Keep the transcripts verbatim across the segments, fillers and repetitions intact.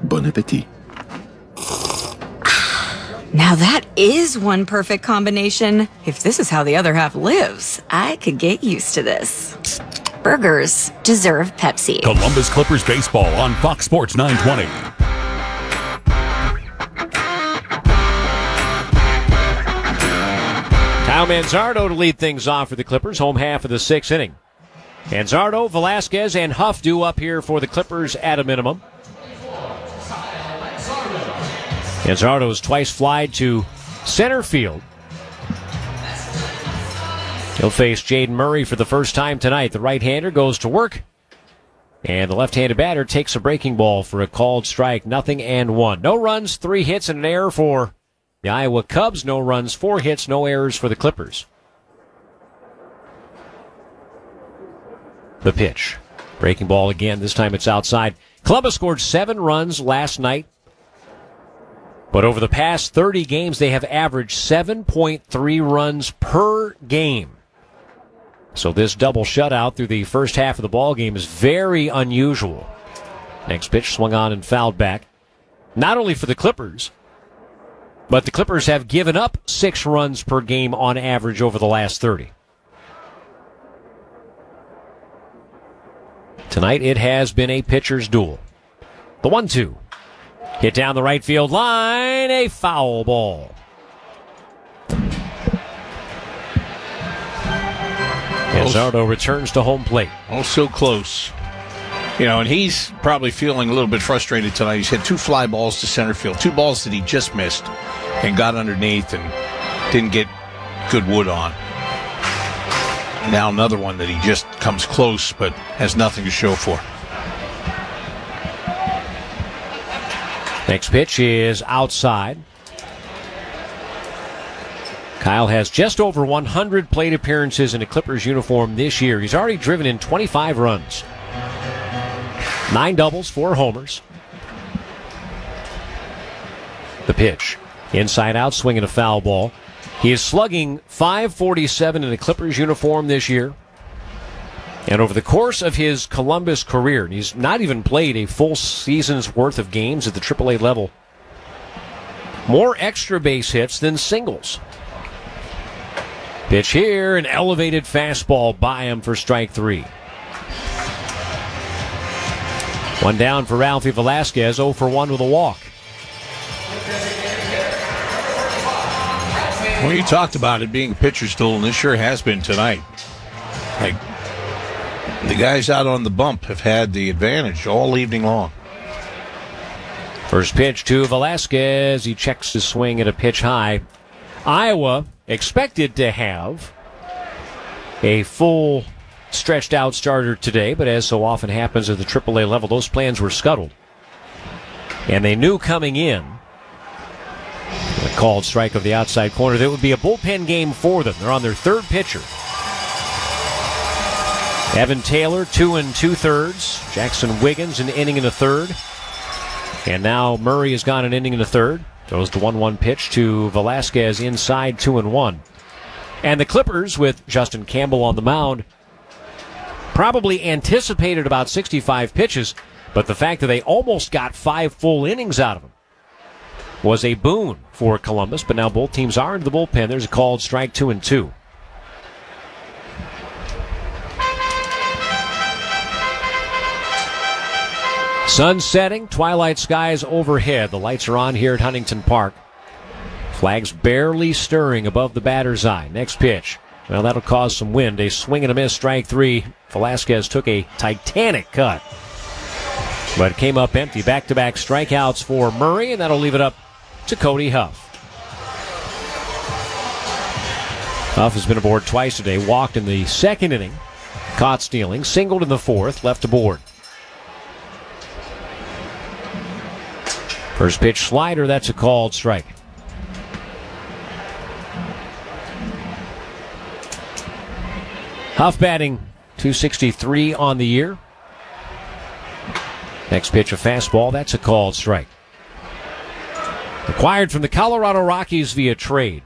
Bon appetit. Now that is one perfect combination. If this is how the other half lives, I could get used to this. Burgers deserve Pepsi. Columbus Clippers baseball on Fox Sports nine twenty. Kyle Manzardo to lead things off for the Clippers, home half of the sixth inning. Manzardo, Velasquez, and Huff due up here for the Clippers at a minimum. Manzardo is twice flied to center field. He'll face Jaden Murray for the first time tonight. The right-hander goes to work, and the left-handed batter takes a breaking ball for a called strike. Nothing and one. No runs, three hits, and an error for the Iowa Cubs. No runs, four hits, no errors for the Clippers. The pitch. Breaking ball again. This time it's outside. Columbus scored seven runs last night. But over the past thirty games, they have averaged seven point three runs per game. So this double shutout through the first half of the ball game is very unusual. Next pitch swung on and fouled back. Not only for the Clippers, but the Clippers have given up six runs per game on average over the last thirty. Tonight it has been a pitcher's duel. The one two. Hit down the right field line, a foul ball. Manzardo returns to home plate. Oh, so close. You know, and he's probably feeling a little bit frustrated tonight. He's hit two fly balls to center field, two balls that he just missed and got underneath and didn't get good wood on. Now another one that he just comes close but has nothing to show for. Next pitch is outside. Kyle has just over one hundred plate appearances in a Clippers uniform this year. He's already driven in twenty-five runs. Nine doubles, four homers. The pitch. Inside out, swinging a foul ball. He is slugging five forty-seven in a Clippers uniform this year. And over the course of his Columbus career, and he's not even played a full season's worth of games at the triple A level, more extra base hits than singles. Pitch here, an elevated fastball by him for strike three. One down for Ralphie Velasquez, oh for one with a walk. Well, you talked about it being a pitcher's duel, and this sure has been tonight. Like, the guys out on the bump have had the advantage all evening long. First pitch to Velasquez. He checks his swing at a pitch high. Iowa expected to have a full stretched out starter today, but as so often happens at the triple A level, those plans were scuttled. And they knew coming in, a called strike of the outside corner, that it would be a bullpen game for them. They're on their third pitcher. Evan Taylor, two and two-thirds. Jackson Wiggins, an inning and a third. And now Murray has gone an inning and a third. Throws the one one pitch to Velasquez inside, two and one. And the Clippers, with Justin Campbell on the mound, probably anticipated about sixty-five pitches, but the fact that they almost got five full innings out of him was a boon for Columbus. But now both teams are into the bullpen. There's a called strike, two and two. Sun setting, twilight skies overhead. The lights are on here at Huntington Park. Flags barely stirring above the batter's eye. Next pitch. Well, that'll cause some wind. A swing and a miss, strike three. Velasquez took a titanic cut, but came up empty. Back-to-back strikeouts for Murray, and that'll leave it up to Cody Huff. Huff has been aboard twice today. Walked in the second inning. Caught stealing. Singled in the fourth. Left aboard. First pitch slider, that's a called strike. Huff batting two sixty-three on the year. Next pitch, a fastball, that's a called strike. Acquired from the Colorado Rockies via trade.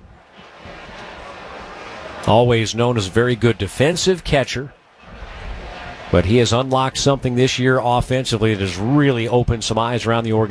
Always known as a very good defensive catcher. But he has unlocked something this year offensively that has really opened some eyes around the organization.